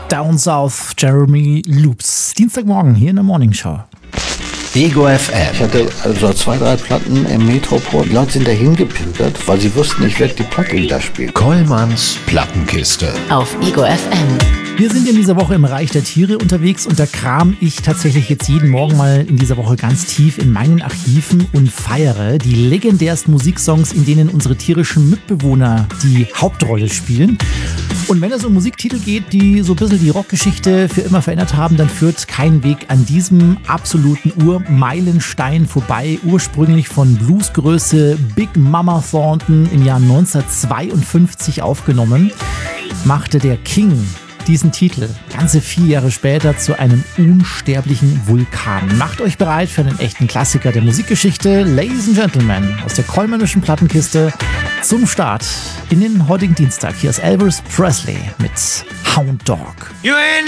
Down South, Jeremy Loops. Dienstagmorgen hier in der Morning Show. Ego FM. Ich hatte also 2, 3 Platten im Metropol. Die Leute sind dahin gepimpert, weil sie wussten, ich werde die Platte wieder spielen. Kollmanns Plattenkiste. Auf Ego FM. Wir sind in dieser Woche im Reich der Tiere unterwegs und da kram ich tatsächlich jetzt jeden Morgen mal in dieser Woche ganz tief in meinen Archiven und feiere die legendärsten Musiksongs, in denen unsere tierischen Mitbewohner die Hauptrolle spielen. Und wenn es um Musiktitel geht, die so ein bisschen die Rockgeschichte für immer verändert haben, dann führt kein Weg an diesem absoluten Urmeilenstein vorbei. Ursprünglich von Bluesgröße Big Mama Thornton im Jahr 1952 aufgenommen, machte der King diesen Titel ganze 4 Jahre später zu einem unsterblichen Vulkan. Macht euch bereit für einen echten Klassiker der Musikgeschichte. Ladies and Gentlemen, aus der Kollmannischen Plattenkiste zum Start in den heutigen Dienstag. Hier ist Elvis Presley mit Hound Dog. You ain't